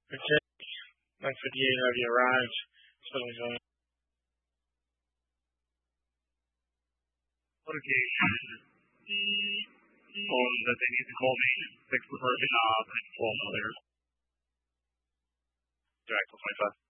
Okay. 9:58, have you arrived? Settling zone. Notification on that they need to call me, fix the first job, and call others. Direct 25.